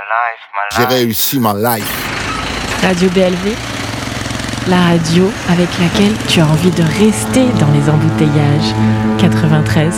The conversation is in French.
J'ai réussi ma life. Radio BLV, la radio avec laquelle tu as envie de rester dans les embouteillages. 93.8.